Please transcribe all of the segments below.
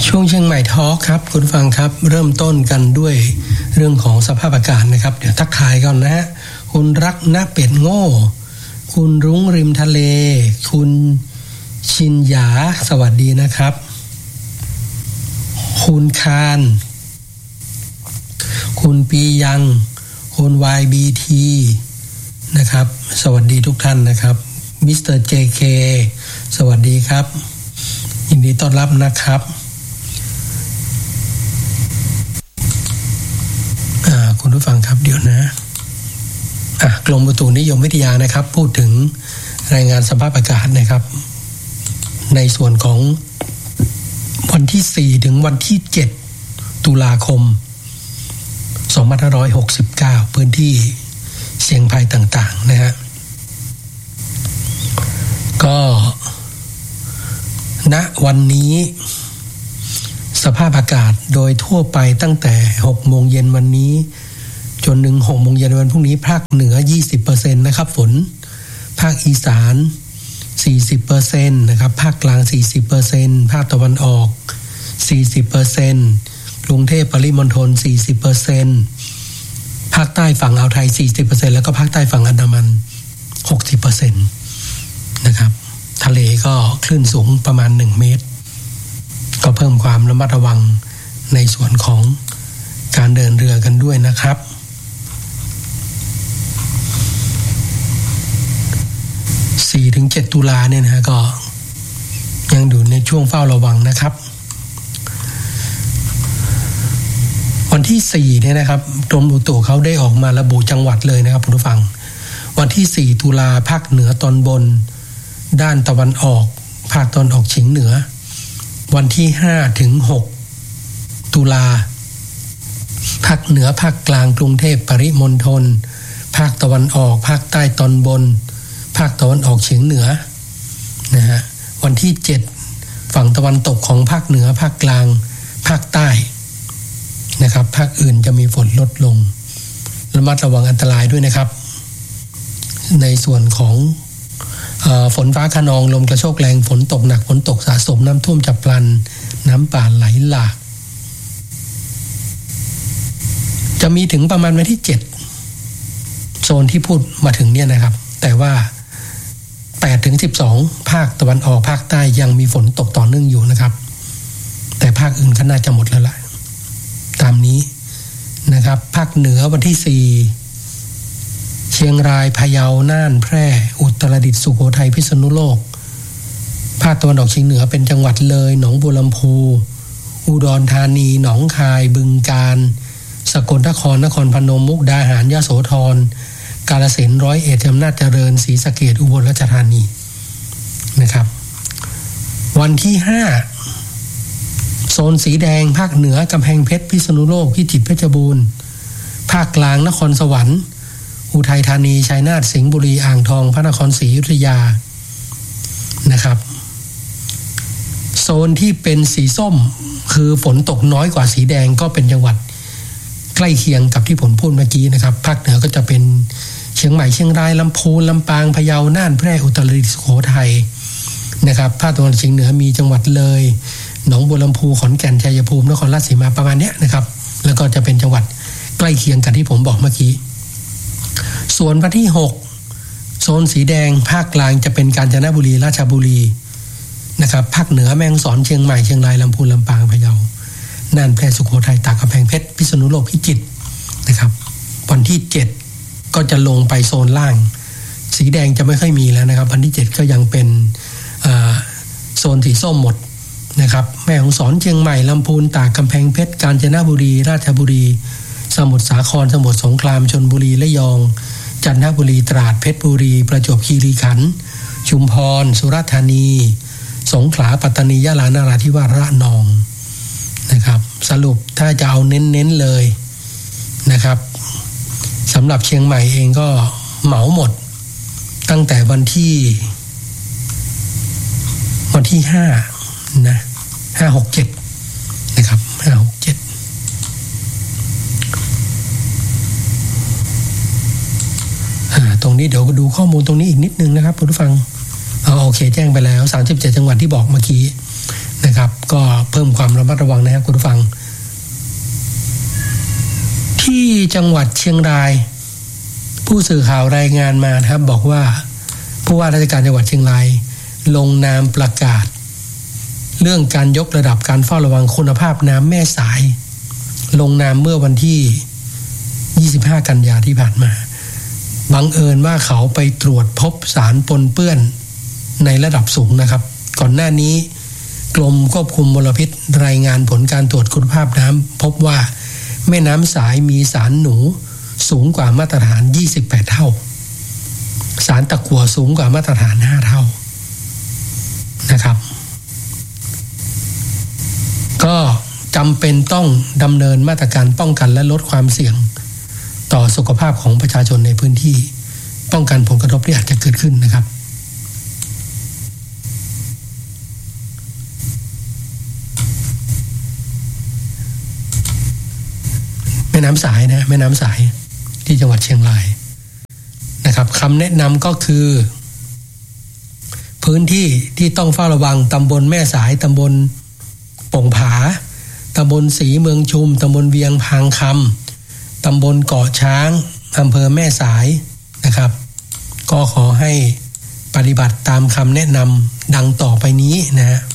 ช่วงเชียงใหม่ทอล์คครับคุณฟังครับเริ่มต้นกันด้วยเรื่องของสภาพอากาศนะครับเดี๋ยวทักทายก่อนนะฮะคุณรักณเป็ดโง่คุณรุ้งริมทะเลคุณชินหยาสวัสดีนะครับคุณคานคุณปียังคุณ YBT นะครับสวัสดีทุกท่านนะครับมิสเตอร์ JK สวัสดีครับยินดีต้อนรับนะครับคุณผู้ฟังครับเดี๋ยวนะกรมอุตุนิยมวิทยานะครับพูดถึงรายงานสภาพอากาศนะครับในส่วนของวันที่4ถึงวันที่7ตุลาคม2569พื้นที่เสี่ยงภัยต่างๆนะฮะก็ณวันนี้สภาพอากาศโดยทั่วไปตั้งแต่ 6 โมงเย็นวันนี้จนถึง 6 โมงเย็นวันพรุ่งนี้ภาคเหนือ 20% นะครับฝนภาคอีสาน 40% นะครับภาคกลาง 40% ภาคตะวันออก 40% กรุงเทพปริมณฑล 40% ภาคใต้ฝั่งอ่าวไทย 40% แล้วก็ภาคใต้ฝั่งอันดามัน 60% นะครับทะเลก็คลื่นสูงประมาณ1 เมตรก็เพิ่มความระมัดระวังในส่วนของการเดินเรือกันด้วยนะครับ 4-7 ตุลาเนี่ยนะฮะก็ยังอยู่ในช่วงเฝ้าระวังนะครับวันที่4เนี่ยนะครับกรมอุตุเขาได้ออกมาระบุจังหวัดเลยนะครับผู้ฟังวันที่4ตุลาภาคเหนือตอนบนด้านตะวันออกภาคตะวันออกเฉียงเหนือวันที่5ถึง6ตุลาภาคเหนือภาคกลางกรุงเทพปริมณฑลภาคตะวันออกภาคใต้ตอนบนภาคตะวันออกเฉียงเหนือนะฮะวันที่7ฝั่งตะวันตกของภาคเหนือภาคกลางภาคใต้นะครับภาคอื่นจะมีฝนลดลงระมัดระวังอันตรายด้วยนะครับในส่วนของฝนฟ้าคะนองลมกระโชกแรงฝนตกหนักฝนตกสะสมน้ำท่วมฉับพลันน้ำป่าไหลหลากจะมีถึงประมาณวันที่7โซนที่พูดมาถึงเนี่ยนะครับแต่ว่า8ถึง12ภาคตะวันออกภาคใต้ยังมีฝนตกต่อเนื่องอยู่นะครับแต่ภาคอื่นก็น่าจะหมดแล้วล่ะตามนี้นะครับภาคเหนือวันที่4เชียงรายพะเยาน่านแพร่อุตรดิตถ์สุโขทัยพิษณุโลกภาคตะวันออกเฉียงเหนือเป็นจังหวัดเลยหนองบัวลำพูอุดรธานีหนองคายบึงกาฬสกลนครนครพนมมุกดาหารยโสธรกาฬสินธุ์100 เอ็ดอำนาจเจริญศรีสะเกษอุบลราชธานีนะครับวันที่5โซนสีแดงภาคเหนือกำแพงเพชรพิษณุโลกพิจิตรเพชรบูรณ์ภาคกลางนครสวรรค์อุทัยธานีชัยนาทสิงห์บุรีอ่างทองพระนครศรีอยุธยานะครับโซนที่เป็นสีส้มคือฝนตกน้อยกว่าสีแดงก็เป็นจังหวัดใกล้เคียงกับที่ผมพูดเมื่อกี้นะครับภาคเหนือก็จะเป็นเชียงใหม่เชียงรายลำพูนลำปางพะเยาน่านแพร่อุตรดิตถ์สุโขทัยนะครับภาคตะวันออกเฉียงเหนือมีจังหวัดเลยหนองบัวลำพูขอนแก่นชัยภูมินครราชสีมาประมาณนี้นะครับแล้วก็จะเป็นจังหวัดใกล้เคียงกับที่ผมบอกเมื่อกี้ส่วนวันที่6โซนสีแดงภาคกลางจะเป็นกาญจนบุรีราชบุรีนะครับภาคเหนือแม่ฮ่องสอนเชียงใหม่เชียงรายลำพูนลำปางพะเยาน่านแพร่สุโขทัยตากกำแพงเพชรพิษณุโลกพิจิตรนะครับวันที่7ก็จะลงไปโซนล่างสีแดงจะไม่ค่อยมีแล้วนะครับวันที่7ก็ยังเป็นโซนสีส้มหมดนะครับแม่ฮ่องสอนเชียงใหม่ลำพูนตากกำแพงเพชรกาญจนบุรีราชบุรีสมุทรสาครสมุทรสงครามชลบุรีระยองจันทบุรีตราดเพชรบุรีประจวบคีรีขันธ์ชุมพรสุราษฎร์ธานีสงขลาปัตตานียะลานราธิวาสระนองนะครับสรุปถ้าจะเอาเน้นๆเลยนะครับสำหรับเชียงใหม่เองก็เหมาหมดตั้งแต่วันที่5นะ5-6-7นะครับ5-6-7ตรงนี้เดี๋ยวดูข้อมูลตรงนี้อีกนิดนึงนะครับคุณผู้ฟังโอเคแจ้งไปแล้ว37จังหวัดที่บอกเมื่อกี้นะครับก็เพิ่มความระมัดระวังนะครับคุณผู้ฟังที่จังหวัดเชียงรายผู้สื่อข่าวรายงานมานะครับบอกว่าผู้ว่าราชการจังหวัดเชียงรายลงนามประกาศเรื่องการยกระดับการเฝ้าระวังคุณภาพน้ำแม่สายลงนามเมื่อวันที่25กันยายนที่ผ่านมาบังเอิญว่าเขาไปตรวจพบสารปนเปื้อนในระดับสูงนะครับก่อนหน้านี้กรมควบคุมมลพิษรายงานผลการตรวจคุณภาพน้ำพบว่าแม่น้ำสายมีสารหนูสูงกว่ามาตรฐาน28เท่าสารตะกั่วสูงกว่ามาตรฐาน5เท่านะครับก็จำเป็นต้องดำเนินมาตรการป้องกันและลดความเสี่ยงต่อสุขภาพของประชาชนในพื้นที่ป้องกันผลกระทบที่อาจจะเกิดขึ้นนะครับแม่น้ำสายนะแม่น้ำสายที่จังหวัดเชียงรายนะครับคำแนะนำก็คือพื้นที่ที่ต้องเฝ้าระวังตำบลแม่สายตำบลโป่งผาตำบลศรีเมืองชุมตำบลเวียงพางคำตำบลเกาะช้างอำเภอแม่สายนะครับก็ขอให้ปฏิบัติตามคำแนะนำดังต่อไปนี้นะฮะ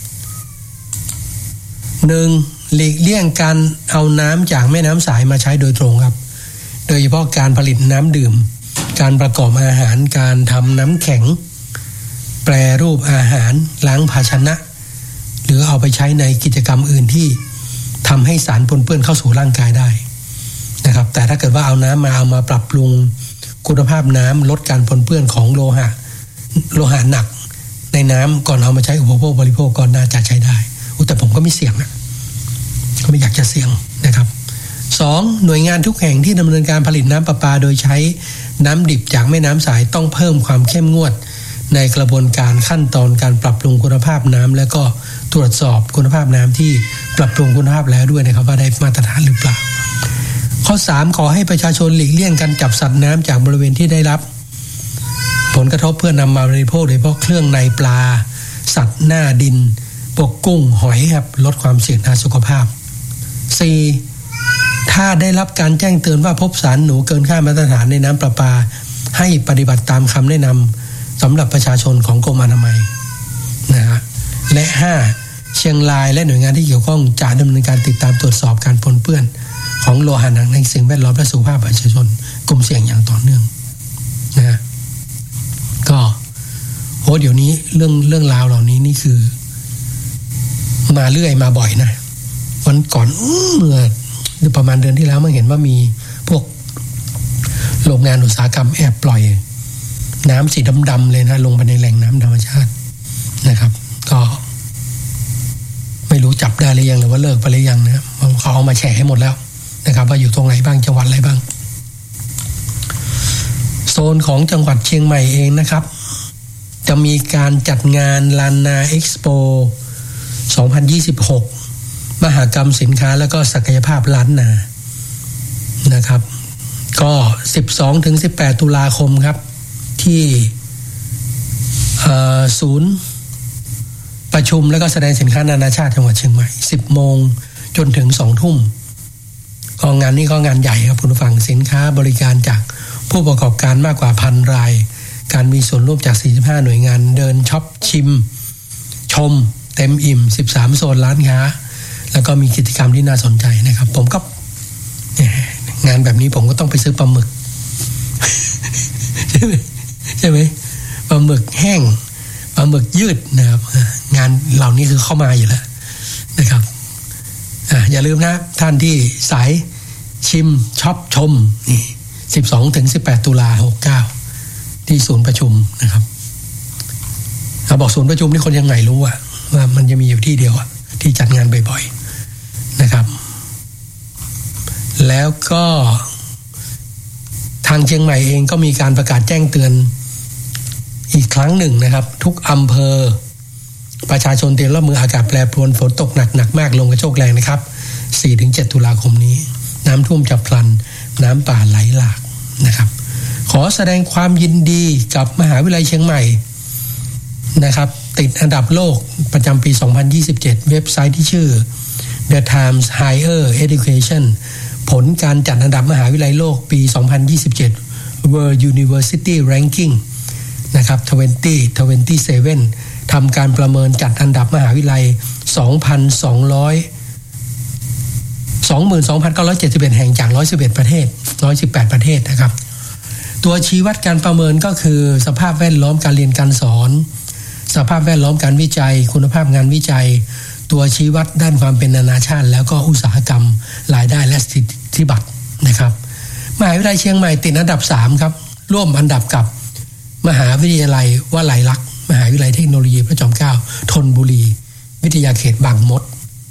1. หลีกเลี่ยงการเอาน้ำจากแม่น้ำสายมาใช้โดยตรงครับโดยเฉพาะการผลิตน้ำดื่มการประกอบอาหารการทำน้ำแข็งแปรรูปอาหารล้างภาชนะหรือเอาไปใช้ในกิจกรรมอื่นที่ทำให้สารปนเปื้อนเข้าสู่ร่างกายได้นะครับแต่ถ้าเกิดว่าเอาน้ำเอามาปรับปรุงคุณภาพน้ำลดการปนเปื้อนของโลหะหนักในน้ำก่อนเอามาใช้อุปโภคบริโภคก็น่าจะใช้ได้แต่ผมก็ไม่เสี่ยงนะก็ไม่อยากจะเสี่ยงนะครับ 2. หน่วยงานทุกแห่งที่ดำเนินการผลิตน้ำประปาโดยใช้น้ำดิบจากแม่น้ำสายต้องเพิ่มความเข้มงวดในกระบวนการขั้นตอนการปรับปรุงคุณภาพน้ำและก็ตรวจสอบคุณภาพน้ำที่ปรับปรุงคุณภาพแล้วด้วยนะครับว่าได้มาตรฐานหรือเปล่าข้อ 3 ขอให้ประชาชนหลีกเลี่ยงการจับสัตว์น้ำจากบริเวณที่ได้รับผลกระทบเพื่อนำมาบริโภคโดยเฉพาะเครื่องในปลาสัตว์หน้าดินพวกกุ้งหอยครับลดความเสี่ยงทางสุขภาพ 4. ถ้าได้รับการแจ้งเตือนว่าพบสารหนูเกินค่ามาตรฐานในน้ำประปาให้ปฏิบัติตามคำแนะนำสำหรับประชาชนของกรมอนามัยนะฮะและ 5. เชียงรายและหน่วยงานที่เกี่ยวข้องจะดำเนินการติดตามตรวจสอบการปนเปื้อนของโลหะหนักในสิ่งแวดล้อมและสุขภาพประชาชนกลุ่มเสี่ยงอย่างต่อเนื่องนะก็เดี๋ยวนี้เรื่องราวเหล่านี้นี่คือมาเรื่อยมาบ่อยนะวันก่อนเมื่อประมาณเดือนที่แล้วเมื่อเห็นว่ามีพวกโรงงานอุตสาหกรรมแอบปล่อยน้ำสีดำๆเลยนะลงไปในแหล่งน้ำธรรมชาตินะครับก็ไม่รู้จับได้หรือยังหรือว่าเลิกไปหรือยังนะเขาเอามาแชร์ให้หมดแล้วนะครับว่าอยู่ตรงไหนบ้างจังหวัดอะไรบ้างโซนของจังหวัดเชียงใหม่เองนะครับจะมีการจัดงานลานนาเอ็กซ์โป2026มหกรรมสินค้าและก็ศักยภาพล้านนานะครับก็ 12-18 ตุลาคมครับที่ศูนย์ประชุมและก็แสดงสินค้านานาชาติจังหวัดเชียงใหม่ 10 โมงจนถึง 2 ทุ่มก็งานนี้ก็งานใหญ่ครับคุณผู้ฟังสินค้าบริการจากผู้ประกอบการมากกว่า 1,000 รายการมีส่วนร่วมจาก45หน่วยงานเดินช็อปชิมชมเต็มอิ่ม13โซนร้านค้าแล้วก็มีกิจกรรมที่น่าสนใจนะครับผมก็งานแบบนี้ผมก็ต้องไปซื้อปลาหมึก ใช่ไหมปลาหมึกแห้งปลาหมึกยืดนะครับงานเหล่านี้คือเข้ามาอยู่แล้วนะครับอย่าลืมนะท่านที่สายชิมช็อปชมนี่ 12-18 ตุลา69ที่ศูนย์ประชุมนะครับเราบอกศูนย์ประชุมนี่คนยังไงรู้ว่ามันจะมีอยู่ที่เดียวที่จัดงานบ่อยๆนะครับแล้วก็ทางเชียงใหม่เองก็มีการประกาศแจ้งเตือนอีกครั้งหนึ่งนะครับทุกอำเภอประชาชนเตรียมรับมืออากาศแปรปรวนฝนตกหนักมากลมกระโชกแรงนะครับ 4-7 ตุลาคมนี้น้ำท่วมฉับพลันน้ำป่าไหลหลากนะครับขอแสดงความยินดีกับมหาวิทยาลัยเชียงใหม่นะครับติดอันดับโลกประจำปี 2027 เว็บไซต์ที่ชื่อ The Times Higher Education ผลการจัดอันดับมหาวิทยาลัยโลกปี 2027 World University Ranking นะครับ 2027 ทำการประเมินจัดอันดับมหาวิทยาลัย 22,971 แห่งจาก 111 ประเทศ 118 ประเทศนะครับตัวชี้วัดการประเมินก็คือสภาพแวดล้อมการเรียนการสอนสภาพแวดล้อมการวิจัยคุณภาพงานวิจัยตัวชี้วัดด้านความเป็นนานาชาติแล้วก็อุตสาหกรรมรายได้และสิทธิบัตรนะครับมหาวิทยาลัยเชียงใหม่ติดอันดับ3ครับร่วมอันดับกับมหาวิทยาลัยวลัยลักษณ์มหาวิทยาลัยเทคโนโลยีพระจอมเกล้าธนบุรีวิทยาเขตบางมด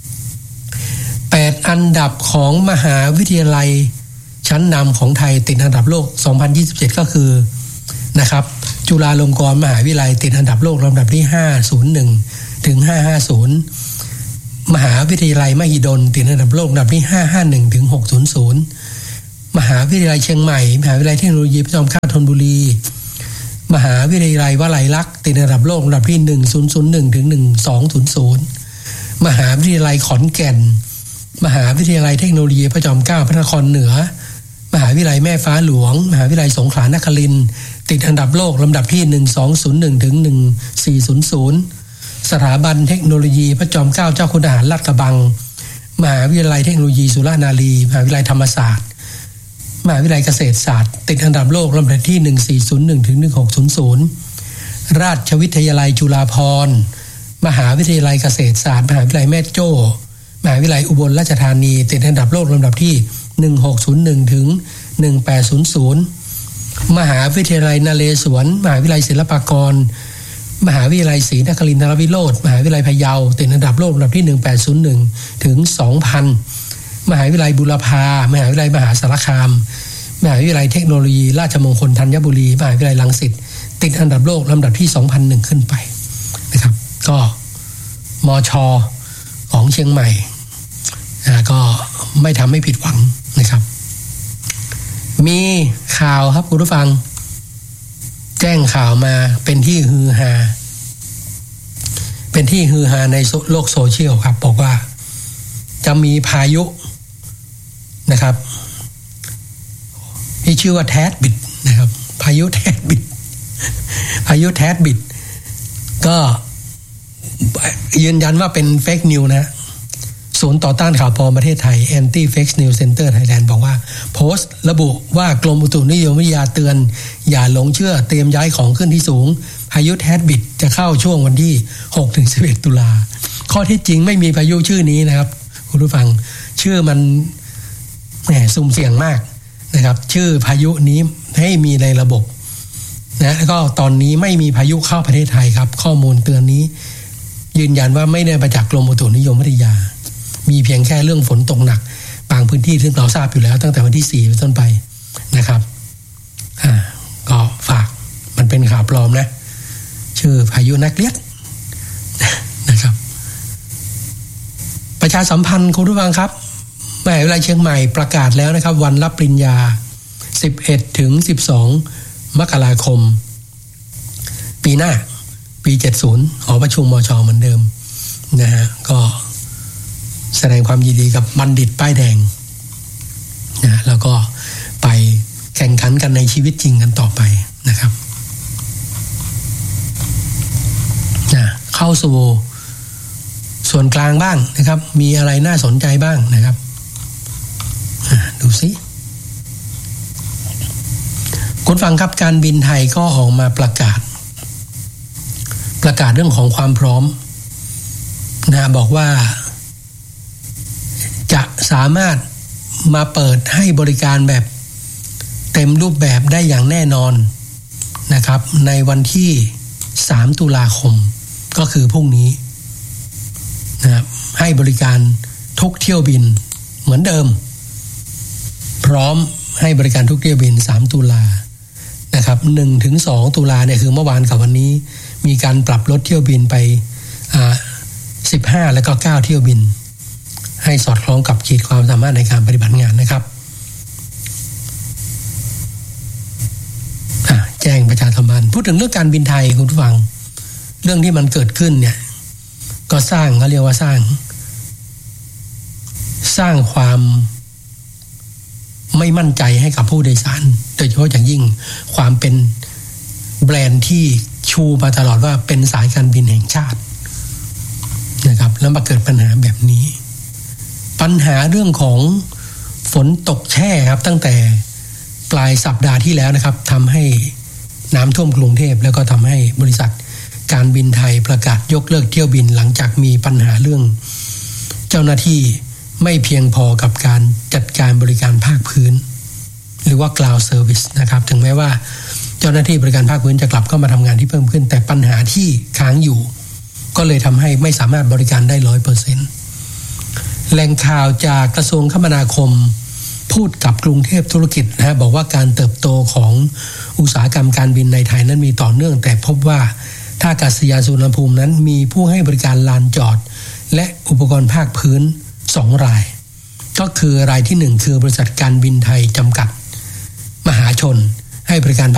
8อันดับของมหาวิทยาลัยชั้นนำของไทยติดอันดับโลก 2027 ก็คือนะครับจุฬาลงกรณ์มหาวิทยาลัยติดอันดับโลกลำดับที่501ถึง550มหาวิทยาลัยมหิดลติดอันดับโลกลำดับที่551ถึง600มหาวิทยาลัยเชียงใหม่มหาวิทยาลัยเทคโนโลยีพระจอมเกล้าธนบุรีมหาวิทยาลัยวลัยลักษณ์ติดอันดับโลกลำดับที่1001ถึง1200มหาวิทยาลัยขอนแก่นมหาวิทยาลัยเทคโนโลยีพระจอมเกล้าพระนครเหนือมหาวิทยาลัยแม่ฟ้าหลวงมหาวิทยาลัยสงขลานครินทร์ติดอันดับโลกลำดับที่1201ถึง1400สถาบันเทคโนโลยีพระจอมเกล้าเจ้าคุณทหารลาดกระบังมหาวิทยาลัยเทคโนโลยีสุรานารีมหาวิทยาลัยธรรมศาสตร์มหาวิทยาลัยเกษตรศาสตร์ติดอันดับโลกลำดับที่1401ถึง1600ราชวิทยาลัยจุฬาภรณ์มหาวิทยาลัยเกษตรศาสตร์มหาวิทยาลัยแม่โจ้มหาวิทยาลัยอุบลราชธานีติดอันดับโลกลำดับที่1601ถึง1800มหาวิทยาลัยนเรศวรมหาวิทยาลัยศิลปากรมหาวิทยาลัยศรีนครินทรวิโรจน์มหาวิทยาลัยพะเยาติดอันดับโลกลำดับที่1801ถึง2000มหาวิทยาลัยบุรพามหาวิทยาลัยมหาสารคามมหาวิทยาลัยเทคโนโลยีราชมงคลธัญบุรีมหาวิทยาลัยรังสิตติดอันดับโลกลำดับที่2001ขึ้นไปนะครับก็มช.ของเชียงใหม่ก็ไม่ทำให้ผิดหวังนะครับมีข่าวครับคุณผู้ฟังแจ้งข่าวมาเป็นที่ฮือฮาในโลกโซเชียลครับบอกว่าจะมีพายุนะครับที่ชื่อว่าแทดบิดนะครับพายุแทดบิดก็ยืนยันว่าเป็นเฟกนิวนะศูนย์ต่อต้านข่าวปลอมประเทศไทย Anti Fake News Center Thailand บอกว่าโพสต์ระบุว่ากรมอุตุนิยมวิทยาเตือนอย่าหลงเชื่อเตรียมย้ายของขึ้นที่สูงพายุแทดบิดจะเข้าช่วงวันที่6ถึง11ตุลาข้อที่จริงไม่มีพายุชื่อนี้นะครับคุณผู้ฟังชื่อมันสุ่มเสี่ยงมากนะครับชื่อพายุนี้ให้มีในระบบนะแล้วก็ตอนนี้ไม่มีพายุเข้าประเทศไทยครับข้อมูลเตือนนี้ยืนยันว่าไม่ได้มาจากกรมอุตุนิยมวิทยามีเพียงแค่เรื่องฝนตกหนักบางพื้นที่ซึ่งเราทราบอยู่แล้วตั้งแต่วันที่4เป็นต้นไปนะครับก็ฝากมันเป็นข่าวปลอมนะชื่อพายุนักเลียดนะครับประชาสัมพันธ์คุณผู้ฟังครับมหาวิทยาลัยเชียงใหม่ประกาศแล้วนะครับวันรับปริญญา11ถึง12มกราคมปีหน้าปี70หอประชุมมช.เหมือนเดิมนะฮะก็แสดงความยินดีกับบัณฑิตป้ายแดงนะแล้วก็ไปแข่งขันกันในชีวิตจริงกันต่อไปนะครับเข้าสู่ส่วนกลางบ้างนะครับมีอะไรน่าสนใจบ้างนะครับดูสิคุณฟังครับการบินไทยก็ออกมาประกาศเรื่องของความพร้อมนะบอกว่าจะสามารถมาเปิดให้บริการแบบเต็มรูปแบบได้อย่างแน่นอนนะครับในวันที่3ตุลาคมก็คือพรุ่งนี้นะครับให้บริการทุกเที่ยวบินเหมือนเดิมพร้อมให้บริการทุกเที่ยวบิน3ตุลานะครับ1ถึง2ตุลาเนี่ยคือเมื่อวานกับวันนี้มีการปรับลดเที่ยวบินไป15แล้วก็9เที่ยวบินให้สอดคล้องกับขีดความสามารถในการปฏิบัติงานนะครับแจ้งประชาสัมพันธ์พูดถึงเรื่องการบินไทยคุณผู้ฟังเรื่องที่มันเกิดขึ้นเนี่ยก็เขาเรียกว่าสร้างความไม่มั่นใจให้กับผู้โดยสารโดยเฉพาะอย่างยิ่งความเป็นแบรนด์ที่ชูมาตลอดว่าเป็นสายการบินแห่งชาตินะครับแล้วมาเกิดปัญหาแบบนี้ปัญหาเรื่องของฝนตกแช่ครับตั้งแต่ปลายสัปดาห์ที่แล้วนะครับทำให้น้ำท่วมกรุงเทพแล้วก็ทำให้บริษัทการบินไทยประกาศยกเลิกเที่ยวบินหลังจากมีปัญหาเรื่องเจ้าหน้าที่ไม่เพียงพอกับการจัดการบริการภาคพื้นหรือว่า ground service นะครับถึงแม้ว่าเจ้าหน้าที่บริการภาคพื้นจะกลับเข้ามาทำงานที่เพิ่มขึ้นแต่ปัญหาที่ค้างอยู่ก็เลยทำให้ไม่สามารถบริการได้ 100% แหล่งข่าวจากกระทรวงคมนาคมพูดกับกรุงเทพธุรกิจนะบอกว่าการเติบโตของอุตสาหกรรมการบินในไทยนั้นมีต่อเนื่องแต่พบว่าท่าอากาศยานสุวรรณภูมินั้นมีผู้ให้บริการลานจอดและอุปกรณ์ภาคพื้น2 รายก็คือรายที่1คือบริษัทการบินไทยจำกัดมหาชนให้บริการ